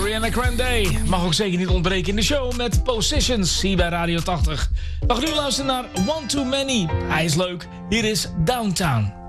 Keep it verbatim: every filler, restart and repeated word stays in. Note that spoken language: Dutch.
Ariana Grande mag ook zeker niet ontbreken in de show met Positions hier bij Radio tachtig. We gaan nu luisteren naar One Too Many. Hij is leuk. Hier is Downtown.